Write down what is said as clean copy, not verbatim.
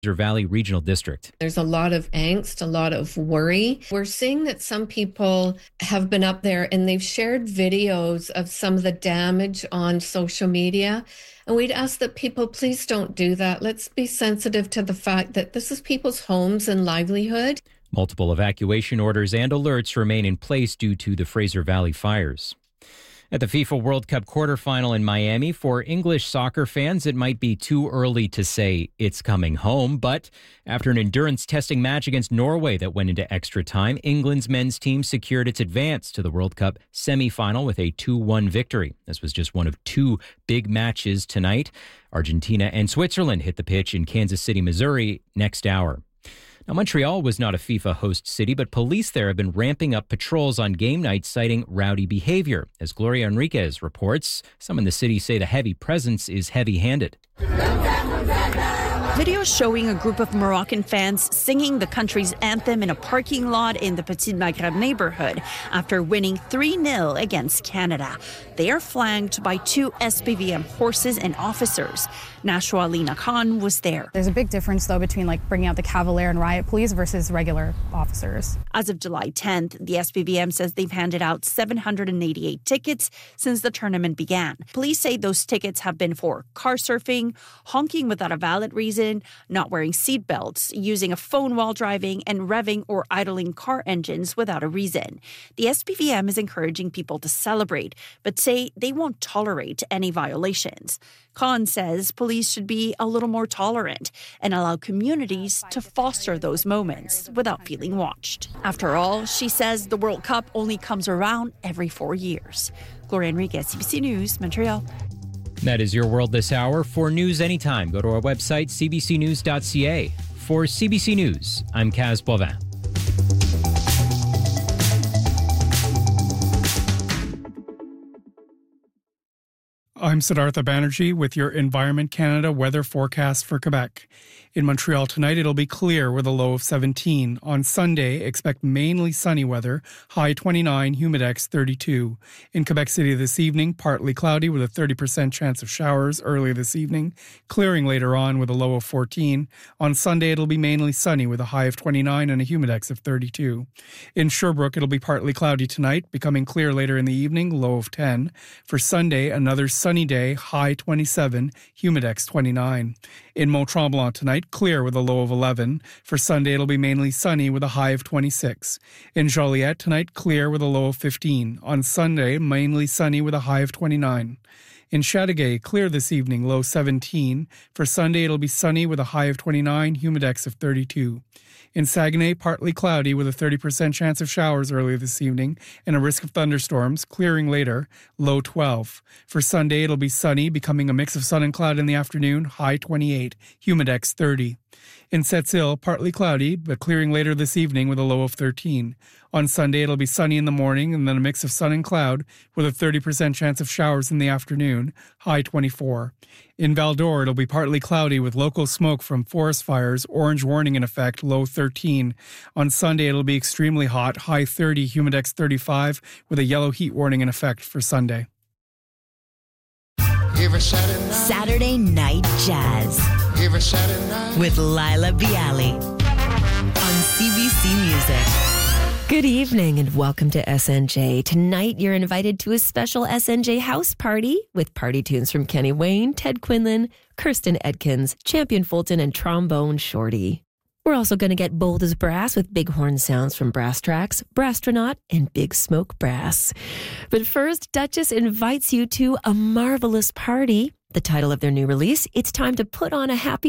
Valley Regional District. There's a lot of angst, a lot of worry. We're seeing that some people have been up there and they've shared videos of some of the damage on social media. And we'd ask that people please don't do that. Let's be sensitive to the fact that this is people's homes and livelihood. Multiple evacuation orders and alerts remain in place due to the Fraser Valley fires. At the FIFA World Cup quarterfinal in Miami, for English soccer fans, it might be too early to say it's coming home. But after an endurance testing match against Norway that went into extra time, England's men's team secured its advance to the World Cup semi-final with a 2-1 victory. This was just one of two big matches tonight. Argentina and Switzerland hit the pitch in Kansas City, Missouri next hour. Now, Montreal was not a FIFA host city, but police there have been ramping up patrols on game nights, citing rowdy behavior. As Gloria Enriquez reports, some in the city say the heavy presence is heavy-handed. Videos showing a group of Moroccan fans singing the country's anthem in a parking lot in the Petit Maghreb neighborhood after winning 3-0 against Canada. They are flanked by two SPVM horses and officers. Nashua Alina Khan was there. There's a big difference, though, between bringing out the Cavalier and riot police versus regular officers. As of July 10th, the SPVM says they've handed out 788 tickets since the tournament began. Police say those tickets have been for car surfing, honking without a valid reason, not wearing seat belts, using a phone while driving, and revving or idling car engines without a reason. The SPVM is encouraging people to celebrate, but say they won't tolerate any violations. Khan says police should be a little more tolerant and allow communities to foster those moments without feeling watched. After all, she says the World Cup only comes around every 4 years. Gloria Enriquez, CBC News, Montreal. That is your world this hour. For news anytime, go to our website, cbcnews.ca. For CBC News, I'm Kaz Bovin. I'm Siddhartha Banerjee with your Environment Canada weather forecast for Quebec. In Montreal tonight, it'll be clear with a low of 17. On Sunday, expect mainly sunny weather, high 29, humidex 32. In Quebec City this evening, partly cloudy with a 30% chance of showers early this evening, clearing later on with a low of 14. On Sunday, it'll be mainly sunny with a high of 29 and a humidex of 32. In Sherbrooke, it'll be partly cloudy tonight, becoming clear later in the evening, low of 10. For Sunday, another sunny day, high 27, humidex 29. In Mont-Tremblant tonight, clear with a low of 11. For Sunday, it'll be mainly sunny with a high of 26. In Joliet tonight, clear with a low of 15. On Sunday, mainly sunny with a high of 29. In Chateauguay, clear this evening, low 17. For Sunday, it'll be sunny with a high of 29, humidex of 32. In Saguenay, partly cloudy with a 30% chance of showers early this evening and a risk of thunderstorms, clearing later, low 12. For Sunday, it'll be sunny, becoming a mix of sun and cloud in the afternoon, high 28, humidex 30. In Sept-Îles, partly cloudy, but clearing later this evening with a low of 13. On Sunday, it'll be sunny in the morning and then a mix of sun and cloud with a 30% chance of showers in the afternoon, high 24. In Val-d'Or, it'll be partly cloudy with local smoke from forest fires, orange warning in effect, low 13. On Sunday, it'll be extremely hot, high 30, humidex 35, with a yellow heat warning in effect for Sunday. Saturday Night Jazz with Laila Bialy on CBC Music. Good evening and welcome to SNJ. Tonight you're invited to a special SNJ house party with party tunes from Kenny Wayne, Ted Quinlan, Kirsten Edkins, Champion Fulton, and Trombone Shorty. We're also going to get bold as brass with bighorn sounds from Brass Tracks, Brasstronaut, and Big Smoke Brass. But first, Duchess invites you to a marvelous party. The title of their new release, It's Time to Put on a Happy